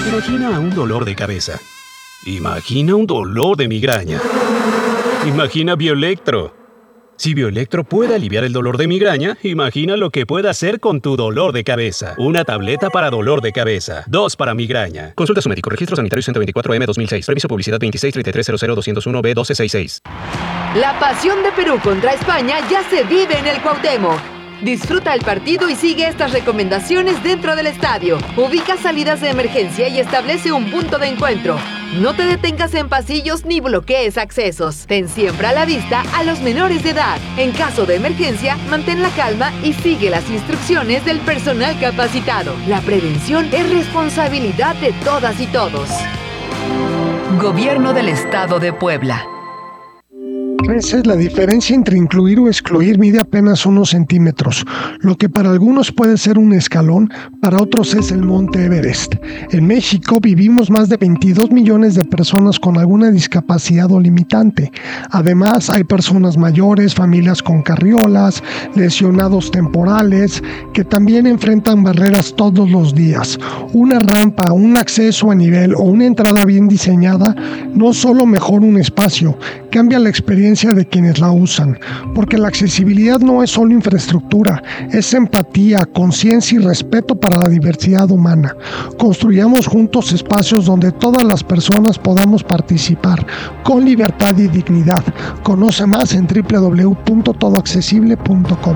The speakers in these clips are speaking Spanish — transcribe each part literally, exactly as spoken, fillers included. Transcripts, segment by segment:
Imagina un dolor de cabeza. Imagina un dolor de migraña. Imagina Bioelectro. Si Bioelectro puede aliviar el dolor de migraña, imagina lo que puede hacer con tu dolor de cabeza. Una tableta para dolor de cabeza. Dos para migraña. Consulta a su médico. Registro Sanitario ciento veinticuatro M dos mil seis. Permiso Publicidad veintiséis treinta y tres cero cero dos cero uno B doce sesenta y seis. La pasión de Perú contra España ya se vive en el Cuauhtémoc. Disfruta el partido y sigue estas recomendaciones dentro del estadio. Ubica salidas de emergencia y establece un punto de encuentro. No te detengas en pasillos ni bloquees accesos. Ten siempre a la vista a los menores de edad. En caso de emergencia, mantén la calma y sigue las instrucciones del personal capacitado. La prevención es responsabilidad de todas y todos. Gobierno del Estado de Puebla. A veces la diferencia entre incluir o excluir mide apenas unos centímetros. Lo que para algunos puede ser un escalón, para otros es el Monte Everest. En México vivimos más de veintidós millones de personas con alguna discapacidad o limitante. Además, hay personas mayores, familias con carriolas, lesionados temporales, que también enfrentan barreras todos los días. Una rampa, un acceso a nivel o una entrada bien diseñada no solo mejora un espacio, cambia la experiencia de quienes la usan, porque la accesibilidad no es solo infraestructura, es empatía, conciencia y respeto para la diversidad humana. Construyamos juntos espacios donde todas las personas podamos participar con libertad y dignidad. Conoce más en doble u doble u doble u punto todo accesible punto com.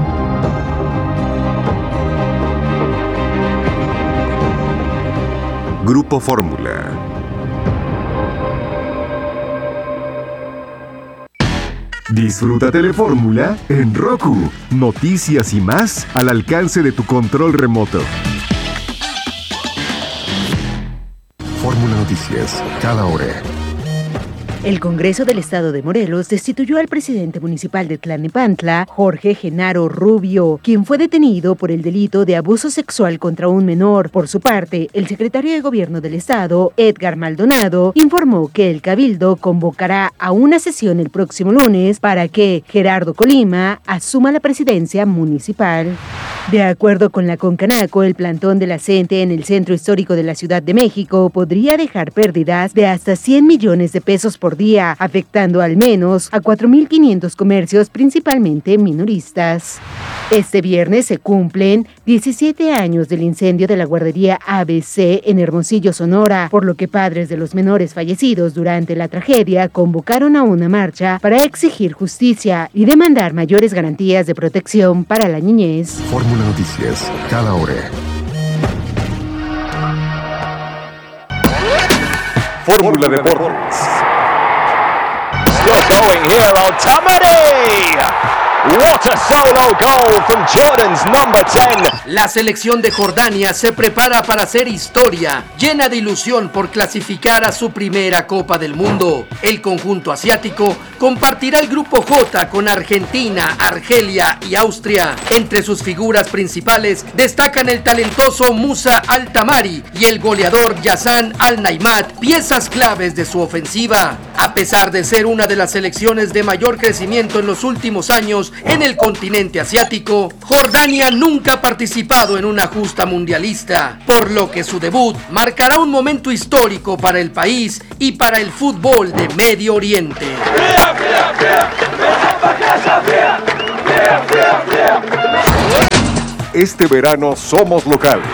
Grupo Fórmula. Disfruta Telefórmula en Roku. Noticias y más al alcance de tu control remoto. Fórmula Noticias, cada hora. El Congreso del Estado de Morelos destituyó al presidente municipal de Tlalnepantla, Jorge Genaro Rubio, quien fue detenido por el delito de abuso sexual contra un menor. Por su parte, el secretario de Gobierno del Estado, Edgar Maldonado, informó que el Cabildo convocará a una sesión el próximo lunes para que Gerardo Colima asuma la presidencia municipal. De acuerdo con la Concanaco, el plantón de la CENTE en el centro histórico de la Ciudad de México podría dejar pérdidas de hasta cien millones de pesos por día, afectando al menos a cuatro mil quinientos comercios, principalmente minoristas. Este viernes se cumplen diecisiete años del incendio de la guardería A B C en Hermosillo, Sonora, por lo que padres de los menores fallecidos durante la tragedia convocaron a una marcha para exigir justicia y demandar mayores garantías de protección para la niñez. Fórmula Noticias, cada hora. Fórmula Deportes. Still going here, Otamendi! What a solo goal from Jordan's number ten. La selección de Jordania se prepara para hacer historia, llena de ilusión por clasificar a su primera Copa del Mundo. El conjunto asiático compartirá el grupo J con Argentina, Argelia y Austria. Entre sus figuras principales destacan el talentoso Musa Al-Tamari y el goleador Yassan Al-Naimat, piezas claves de su ofensiva. A pesar de ser una de las selecciones de mayor crecimiento en los últimos años en el continente asiático, Jordania nunca ha participado en una justa mundialista, por lo que su debut marcará un momento histórico para el país y para el fútbol de Medio Oriente. Este verano somos locales.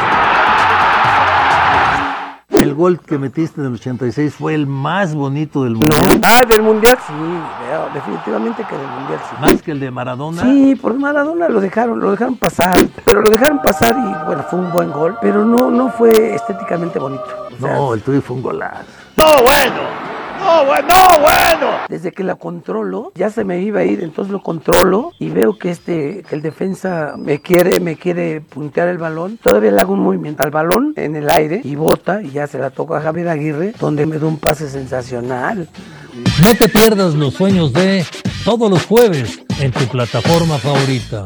El gol que metiste en el ochenta y seis fue el más bonito del mundial. No. Ah, del mundial sí, veo, definitivamente que del mundial sí. Más que el de Maradona. Sí, por Maradona lo dejaron, lo dejaron pasar, pero lo dejaron pasar y bueno, fue un buen gol, pero no, no fue estéticamente bonito. O sea, no, el tuyo fue un golazo. ¡No, bueno! ¡No, bueno! ¡No, bueno! Desde que la controlo, ya se me iba a ir, entonces lo controlo y veo que este, que el defensa me quiere, me quiere puntear el balón. Todavía le hago un movimiento al balón en el aire y bota y ya se la toco a Javier Aguirre, donde me da un pase sensacional. No te pierdas los sueños de todos los jueves en tu plataforma favorita.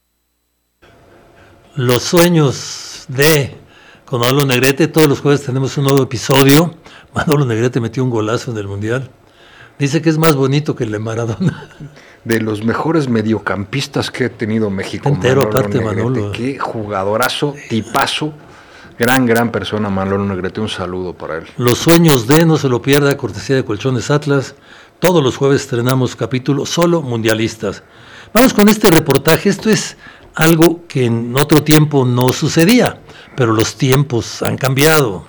Los sueños de con Manolo Negrete, todos los jueves tenemos un nuevo episodio. Manolo Negrete metió un golazo en el Mundial. Dice que es más bonito que el de Maradona. De los mejores mediocampistas que ha tenido México. Entero, Manolo aparte, Negrete. Manolo. Qué jugadorazo, tipazo. Gran, gran persona, Manolo Negrete, un saludo para él. Los sueños de, no se lo pierda, cortesía de Colchones Atlas. Todos los jueves estrenamos capítulo solo mundialistas. Vamos con este reportaje. Esto es algo que en otro tiempo no sucedía, pero los tiempos han cambiado.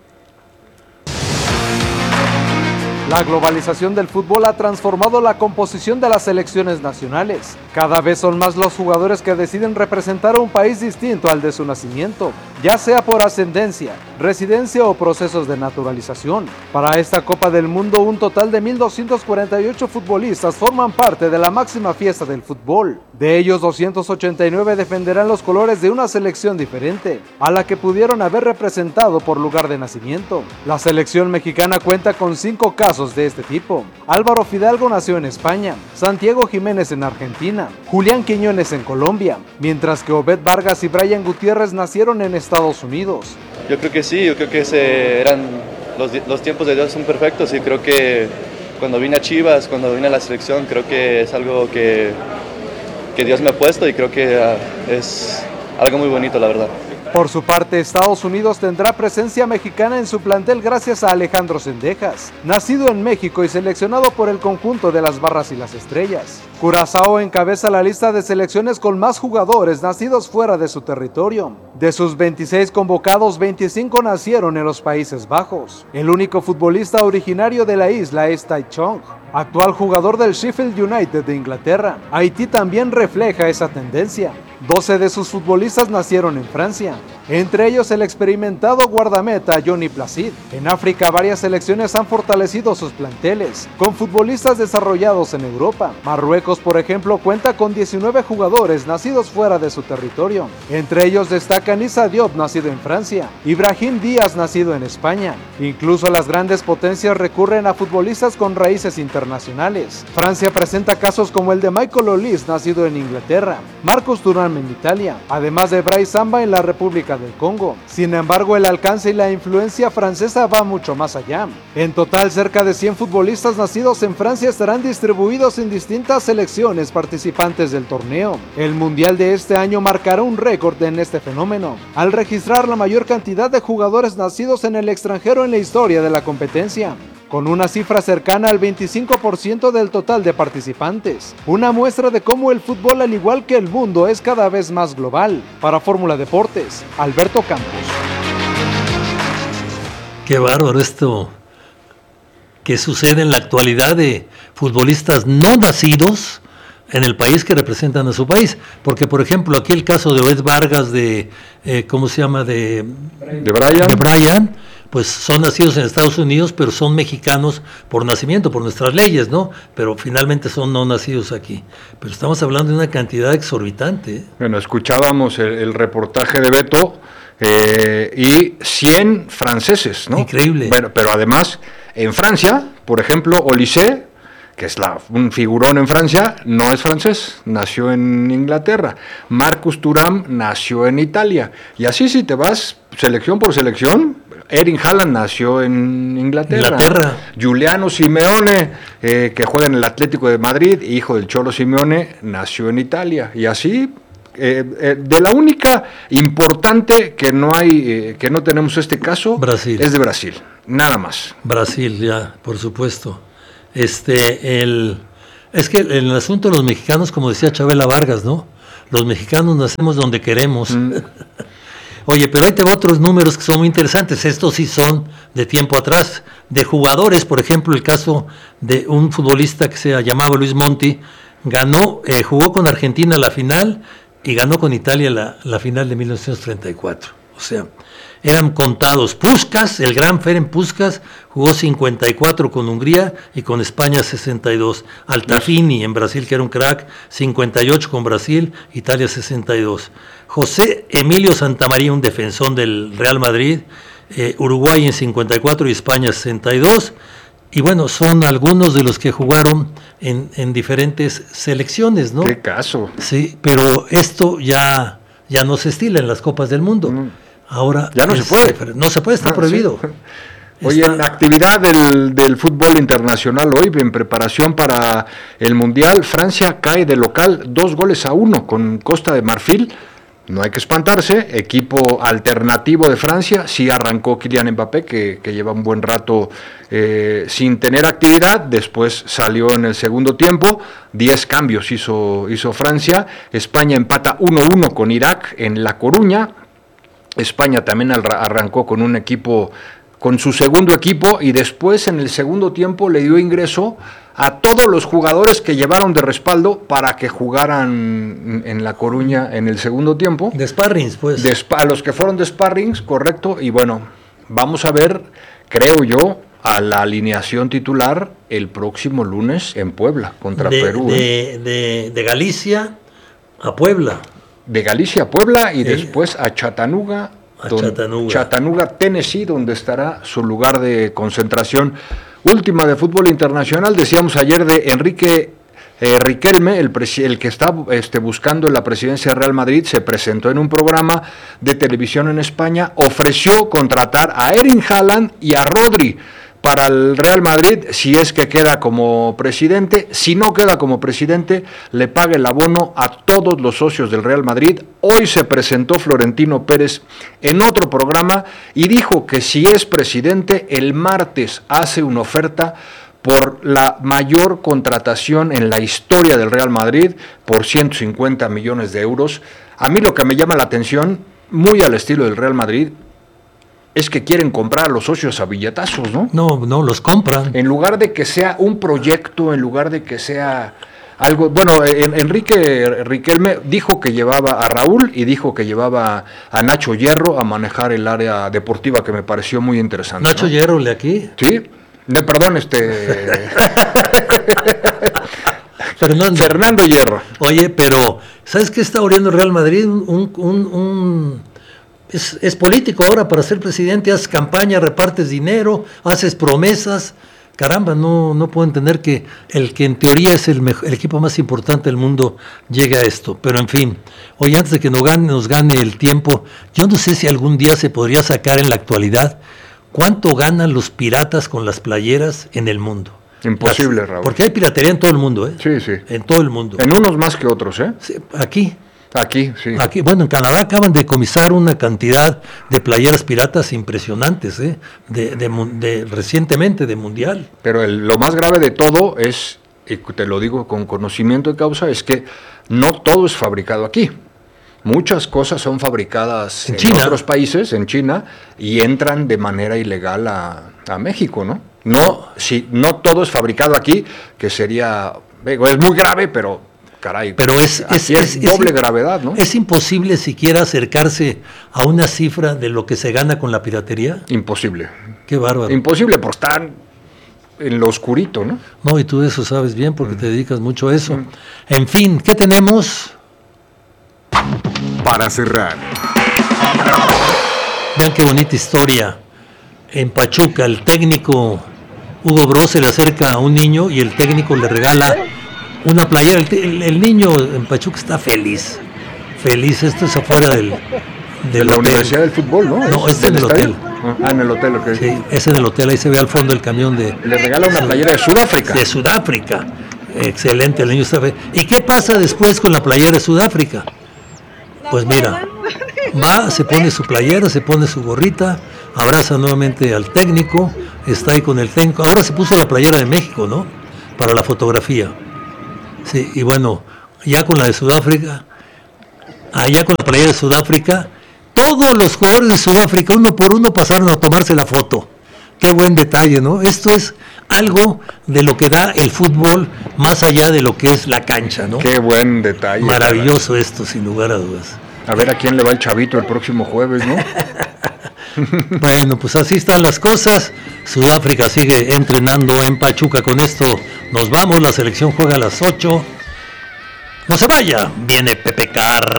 La globalización del fútbol ha transformado la composición de las selecciones nacionales. Cada vez son más los jugadores que deciden representar a un país distinto al de su nacimiento, ya sea por ascendencia, residencia o procesos de naturalización. Para esta Copa del Mundo, un total de mil doscientos cuarenta y ocho futbolistas forman parte de la máxima fiesta del fútbol. De ellos, doscientos ochenta y nueve defenderán los colores de una selección diferente, a la que pudieron haber representado por lugar de nacimiento. La selección mexicana cuenta con cinco casos de este tipo. Álvaro Fidalgo nació en España, Santiago Jiménez en Argentina, Julián Quiñones en Colombia, mientras que Obed Vargas y Brian Gutiérrez nacieron en Estados Unidos. Yo creo que sí, yo creo que ese eran los, los tiempos de Dios son perfectos y creo que cuando vine a Chivas, cuando vine a la selección, creo que es algo que, que Dios me ha puesto y creo que uh, es algo muy bonito, la verdad. Por su parte, Estados Unidos tendrá presencia mexicana en su plantel gracias a Alejandro Zendejas, nacido en México y seleccionado por el conjunto de las Barras y las Estrellas. Curazao encabeza la lista de selecciones con más jugadores nacidos fuera de su territorio. De sus veintiséis convocados, veinticinco nacieron en los Países Bajos. El único futbolista originario de la isla es Tai Chong, actual jugador del Sheffield United de Inglaterra. Haití también refleja esa tendencia. doce de sus futbolistas nacieron en Francia, entre ellos el experimentado guardameta Johnny Placid. En África, varias selecciones han fortalecido sus planteles, con futbolistas desarrollados en Europa. Marruecos, por ejemplo, cuenta con diecinueve jugadores nacidos fuera de su territorio. Entre ellos destacan Issa Diop, nacido en Francia, y Brahim Díaz, nacido en España. Incluso las grandes potencias recurren a futbolistas con raíces internacionales. Francia presenta casos como el de Michael Olise, nacido en Inglaterra, Marcus Thuram en Italia, además de Bryce Samba en la República del Congo. Sin embargo, el alcance y la influencia francesa va mucho más allá. En total, cerca de cien futbolistas nacidos en Francia estarán distribuidos en distintas selecciones participantes del torneo. El Mundial de este año marcará un récord en este fenómeno, al registrar la mayor cantidad de jugadores nacidos en el extranjero en la historia de la competencia, con una cifra cercana al veinticinco por ciento del total de participantes. Una muestra de cómo el fútbol, al igual que el mundo, es cada vez más global. Para Fórmula Deportes, Alberto Campos. Qué bárbaro esto que sucede en la actualidad de futbolistas no nacidos en el país que representan a su país. Porque, por ejemplo, aquí el caso de Obed Vargas, de, eh, ¿cómo se llama? De, de Brian. De Brian. Pues son nacidos en Estados Unidos, pero son mexicanos por nacimiento, por nuestras leyes, ¿no? Pero finalmente son no nacidos aquí. Pero estamos hablando de una cantidad exorbitante, ¿eh? Bueno, escuchábamos el, el reportaje de Beto eh, y cien franceses, ¿no? Increíble. Bueno, pero además, en Francia, por ejemplo, Olise, que es la, un figurón en Francia, no es francés, nació en Inglaterra. Marcus Thuram nació en Italia. Y así si te vas selección por selección, Erling Haaland nació en Inglaterra. Inglaterra. Giuliano Simeone, eh, que juega en el Atlético de Madrid, hijo del Cholo Simeone, nació en Italia. Y así, eh, eh, de la única importante que no hay, eh, que no tenemos este caso, Brasil. Es de Brasil, nada más. Brasil, ya, por supuesto. Este, el, es que el asunto de los mexicanos, como decía Chabela Vargas, ¿no? Los mexicanos nacemos donde queremos. Mm. Oye, pero ahí te va otros números que son muy interesantes. Estos sí son de tiempo atrás. De jugadores, por ejemplo, el caso de un futbolista que se llamaba Luis Monti, ganó, eh, jugó con Argentina la final y ganó con Italia la, la final de mil novecientos treinta y cuatro. O sea, eran contados. Puskás, el gran Ferenc Puskás, jugó cincuenta y cuatro con Hungría y con España sesenta y dos. Altafini en Brasil, que era un crack, cincuenta y ocho con Brasil, Italia sesenta y dos. José Emilio Santamaría, un defensor del Real Madrid, eh, Uruguay en cincuenta y cuatro y España sesenta y dos. Y bueno, son algunos de los que jugaron en, en diferentes selecciones, ¿no? ¡Qué caso! Sí, pero esto ya, ya no se estila en las Copas del Mundo. Mm. Ahora ya no es, se puede. No se puede, está ah, prohibido. Sí. Oye, está... en la actividad del, del fútbol internacional hoy, en preparación para el Mundial, Francia cae de local dos goles a uno con Costa de Marfil. no hay que espantarse. Equipo alternativo de Francia, sí arrancó Kylian Mbappé, que, que lleva un buen rato eh, sin tener actividad, después salió en el segundo tiempo, diez cambios hizo, hizo Francia. España empata uno uno con Irak en La Coruña. España también arrancó con un equipo, con su segundo equipo, y después en el segundo tiempo le dio ingreso a todos los jugadores que llevaron de respaldo para que jugaran en La Coruña en el segundo tiempo. De sparrings, pues. De spa, a los que fueron de sparrings, correcto. Y bueno, vamos a ver, creo yo, a la alineación titular el próximo lunes en Puebla contra de, Perú. De, ¿eh? de, de Galicia a Puebla. De Galicia a Puebla y ¿Eh? después a Chattanooga, a don, Chattanooga. Chattanooga, Tennessee, donde estará su lugar de concentración. Última de fútbol internacional, decíamos ayer de Enrique eh, Riquelme, el, presi- el que está este, buscando la presidencia de Real Madrid, se presentó en un programa de televisión en España, ofreció contratar a Erling Haaland y a Rodri para el Real Madrid, si es que queda como presidente. Si no queda como presidente, le paga el abono a todos los socios del Real Madrid. Hoy se presentó Florentino Pérez en otro programa y dijo que si es presidente, el martes hace una oferta por la mayor contratación en la historia del Real Madrid, por ciento cincuenta millones de euros. A mí lo que me llama la atención, muy al estilo del Real Madrid, es que quieren comprar a los socios a billetazos, ¿no? No, no, los compran. En lugar de que sea un proyecto, en lugar de que sea algo... Bueno, en, Enrique Riquelme dijo que llevaba a Raúl y dijo que llevaba a Nacho Hierro a manejar el área deportiva, que me pareció muy interesante. ¿Nacho ¿no? Hierro de aquí? Sí. No, perdón, este... Fernando. Fernando Hierro. Oye, pero ¿sabes qué está oriendo el Real Madrid? Un... un, un... Es, es político ahora para ser presidente, haces campaña, repartes dinero, haces promesas. Caramba, no, no puedo entender que el que en teoría es el, mejor, el equipo más importante del mundo llegue a esto. Pero en fin, oye, antes de que nos gane, nos gane el tiempo, yo no sé si algún día se podría sacar en la actualidad cuánto ganan los piratas con las playeras en el mundo. Imposible, las, Raúl. Porque hay piratería en todo el mundo, ¿eh? Sí, sí. En todo el mundo. En unos más que otros, ¿eh? Sí, aquí. Aquí, sí. Aquí, bueno, en Canadá acaban de decomisar una cantidad de playeras piratas impresionantes, ¿eh? de, de, de, recientemente, de mundial. Pero el, lo más grave de todo es, y te lo digo con conocimiento de causa, es que no todo es fabricado aquí. Muchas cosas son fabricadas en, en otros países, en China, y entran de manera ilegal a, a México, ¿no? No, si no todo es fabricado aquí, que sería, digo, es muy grave, pero... Caray, pero es, es, es, es doble es, gravedad, ¿no? ¿Es imposible siquiera acercarse a una cifra de lo que se gana con la piratería? Imposible. Qué bárbaro. Imposible, por estar en lo oscurito, ¿no? No, y tú de eso sabes bien porque mm. te dedicas mucho a eso. Mm. En fin, ¿qué tenemos? Para cerrar. Vean qué bonita historia. En Pachuca, el técnico Hugo Bros se le acerca a un niño y el técnico le regala una playera. El, el, el niño en Pachuca está feliz. Feliz. Esto es afuera del, del de la hotel. Universidad del Fútbol, ¿no? No, este es en el hotel. Ah, en el hotel, ok. Sí, es en el hotel. Ahí se ve al fondo el camión de... Le regala una playera de Sudáfrica. De Sudáfrica. Excelente, el niño está feliz. ¿Y qué pasa después con la playera de Sudáfrica? Pues mira, va, se pone su playera, se pone su gorrita, abraza nuevamente al técnico, está ahí con el técnico. Ahora se puso la playera de México, ¿no? Para la fotografía. Sí, y bueno, ya con la de Sudáfrica, allá con la playera de Sudáfrica, todos los jugadores de Sudáfrica, uno por uno, pasaron a tomarse la foto. Qué buen detalle, ¿no? Esto es algo de lo que da el fútbol más allá de lo que es la cancha, ¿no? Qué buen detalle. Maravilloso cara. Esto, sin lugar a dudas. A ver a quién le va el chavito el próximo jueves, ¿no? Bueno, pues así están las cosas. Sudáfrica sigue entrenando en Pachuca. Con esto nos vamos. La selección juega a las ocho. No se vaya. Viene Pepe Carr.